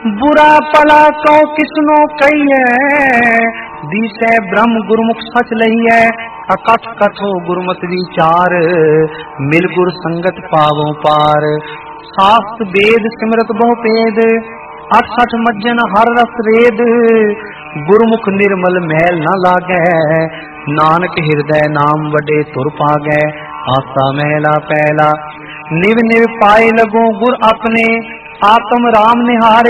बुरा पला कौ किसनो कहिए, दिसै ब्रह्म गुरमुख सच लहिए। अकथ कथो गुरमत विचार, मिल गुर संगत पावों पार। शास्त्र वेद सिमरत बहु पेद, 68 मज्जन हर रस रेद। गुरमुख निर्मल मैल न लागै, नानक हृदय नाम वडे तुर पागै। आसा महला पहला, निव निव पाए लगो गुर अपने, आत्म राम निहारे।